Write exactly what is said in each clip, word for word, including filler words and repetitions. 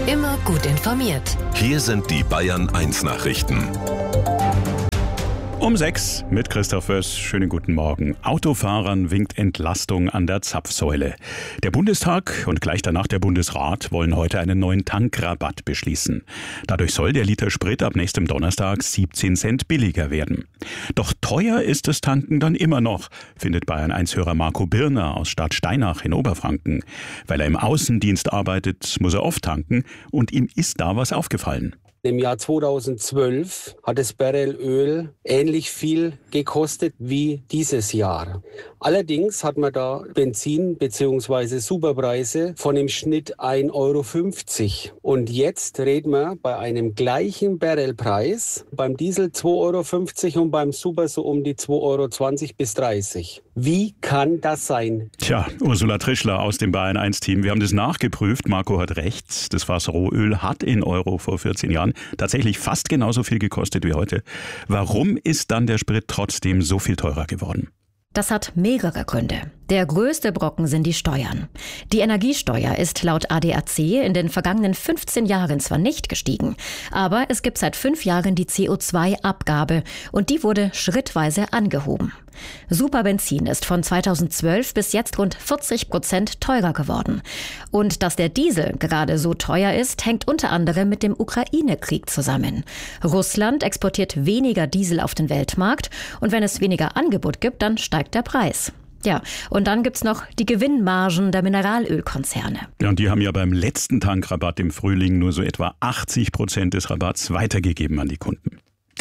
Immer gut informiert. Hier sind die Bayern eins Nachrichten. Um sechs mit Christoph Wöss. Schönen guten Morgen. Autofahrern winkt Entlastung an der Zapfsäule. Der Bundestag und gleich danach der Bundesrat wollen heute einen neuen Tankrabatt beschließen. Dadurch soll der Liter Sprit ab nächstem Donnerstag siebzehn Cent billiger werden. Doch teuer ist das Tanken dann immer noch, findet Bayern eins Hörer Marco Birner aus Stadt Steinach in Oberfranken. Weil er im Außendienst arbeitet, muss er oft tanken und ihm ist da was aufgefallen. Im Jahr zweitausendzwölf hat das Barrel Öl ähnlich viel gekostet wie dieses Jahr. Allerdings hat man da Benzin bzw. Superpreise von im Schnitt ein Euro fünfzig. Und jetzt reden wir bei einem gleichen Barrelpreis, beim Diesel zwei Euro fünfzig und beim Super so um die zwei Euro zwanzig bis dreißig. Wie kann das sein? Tja, Ursula Trischler aus dem Bayern eins Team. Wir haben das nachgeprüft. Marco hat recht. Das Fass Rohöl hat in Euro vor vierzehn Jahren tatsächlich fast genauso viel gekostet wie heute. Warum ist dann der Sprit trotzdem so viel teurer geworden? Das hat mehrere Gründe. Der größte Brocken sind die Steuern. Die Energiesteuer ist laut A D A C in den vergangenen fünfzehn Jahren zwar nicht gestiegen, aber es gibt seit fünf Jahren die C O zwei Abgabe und die wurde schrittweise angehoben. Superbenzin ist von zweitausendzwölf bis jetzt rund vierzig Prozent teurer geworden. Und dass der Diesel gerade so teuer ist, hängt unter anderem mit dem Ukraine-Krieg zusammen. Russland exportiert weniger Diesel auf den Weltmarkt und wenn es weniger Angebot gibt, dann steigt der Preis. Ja, und dann gibt's noch die Gewinnmargen der Mineralölkonzerne. Ja, und die haben ja beim letzten Tankrabatt im Frühling nur so etwa achtzig Prozent des Rabatts weitergegeben an die Kunden.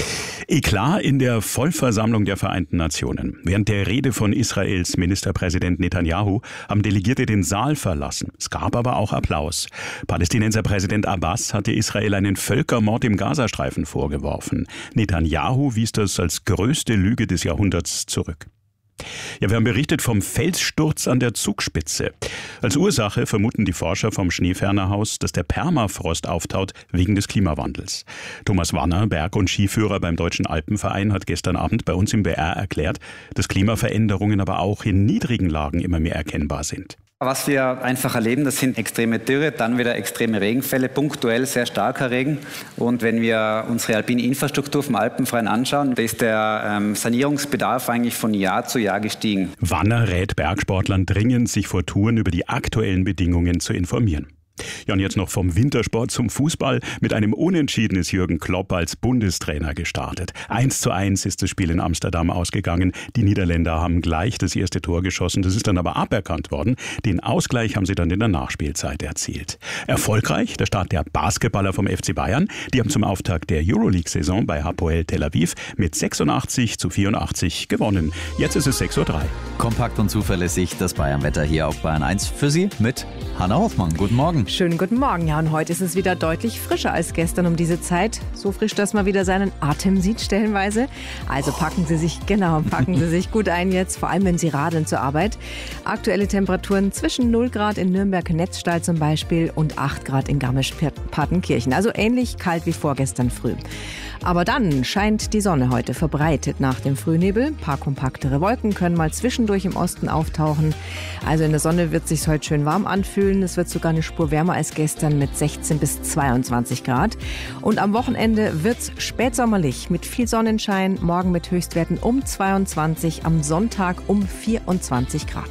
Eklat in der Vollversammlung der Vereinten Nationen. Während der Rede von Israels Ministerpräsident Netanyahu haben Delegierte den Saal verlassen. Es gab aber auch Applaus. Palästinenser Präsident Abbas hatte Israel einen Völkermord im Gazastreifen vorgeworfen. Netanyahu wies das als größte Lüge des Jahrhunderts zurück. Ja, wir haben berichtet vom Felssturz an der Zugspitze. Als Ursache vermuten die Forscher vom Schneefernerhaus, dass der Permafrost auftaut wegen des Klimawandels. Thomas Wanner, Berg- und Skiführer beim Deutschen Alpenverein, hat gestern Abend bei uns im B R erklärt, dass Klimaveränderungen aber auch in niedrigen Lagen immer mehr erkennbar sind. Was wir einfach erleben, das sind extreme Dürre, dann wieder extreme Regenfälle, punktuell sehr starker Regen. Und wenn wir unsere alpine Infrastruktur vom Alpenverein anschauen, da ist der ähm, Sanierungsbedarf eigentlich von Jahr zu Jahr gestiegen. Wanner rät Bergsportlern dringend, sich vor Touren über die aktuellen Bedingungen zu informieren. Ja, und jetzt noch vom Wintersport zum Fußball. Mit einem Unentschieden ist Jürgen Klopp als Bundestrainer gestartet. Eins zu eins ist das Spiel in Amsterdam ausgegangen. Die Niederländer haben gleich das erste Tor geschossen. Das ist dann aber aberkannt worden. Den Ausgleich haben sie dann in der Nachspielzeit erzielt. Erfolgreich der Start der Basketballer vom F C Bayern. Die haben zum Auftakt der Euroleague-Saison bei Hapoel Tel Aviv mit sechsundachtzig zu vierundachtzig gewonnen. Jetzt ist es sechs Uhr drei. Kompakt und zuverlässig das Bayernwetter hier auf Bayern eins für Sie mit Hanna Hoffmann. Guten Morgen. Schönen guten Morgen. Ja, und heute ist es wieder deutlich frischer als gestern um diese Zeit. So frisch, dass man wieder seinen Atem sieht stellenweise. Also packen Sie sich, genau, packen Sie sich gut ein jetzt, vor allem wenn Sie radeln zur Arbeit. Aktuelle Temperaturen zwischen null Grad in Nürnberg-Netzstall zum Beispiel und acht Grad in Garmisch-Partenkirchen. Also ähnlich kalt wie vorgestern früh. Aber dann scheint die Sonne heute verbreitet nach dem Frühnebel. Ein paar kompaktere Wolken können mal zwischendurch im Osten auftauchen. Also in der Sonne wird es sich heute schön warm anfühlen. Es wird sogar eine Spur wärmer als gestern mit sechzehn bis zweiundzwanzig Grad. Und am Wochenende wird es spätsommerlich mit viel Sonnenschein. Morgen mit Höchstwerten um zweiundzwanzig, am Sonntag um vierundzwanzig Grad.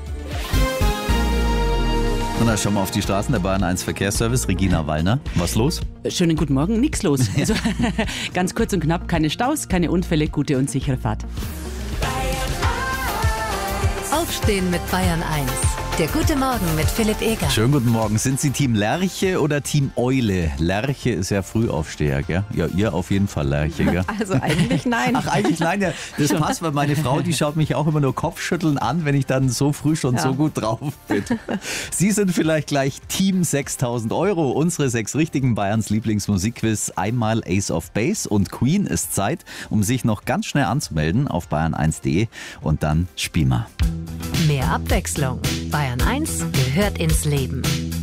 Und dann schauen wir auf die Straßen der Bayern eins Verkehrsservice. Regina Wallner, was los? Schönen guten Morgen, nichts los. Also, ganz kurz und knapp, keine Staus, keine Unfälle, gute und sichere Fahrt. Aufstehen mit Bayern eins. Der gute Morgen mit Philipp Eger. Schönen guten Morgen. Sind Sie Team Lerche oder Team Eule? Lerche ist ja Frühaufsteher, gell? Ja, ihr auf jeden Fall Lerche, gell? Also eigentlich nein. Ach, eigentlich nein, ja. Das passt, weil meine Frau, die schaut mich auch immer nur Kopfschütteln an, wenn ich dann so früh schon ja. so gut drauf bin. Sie sind vielleicht gleich Team sechstausend Euro. Unsere sechs richtigen Bayerns Lieblingsmusikquiz. Einmal Ace of Base und Queen ist Zeit, um sich noch ganz schnell anzumelden auf bayern eins punkt de und dann spielen wir. Mehr Abwechslung. Bayern eins gehört ins Leben.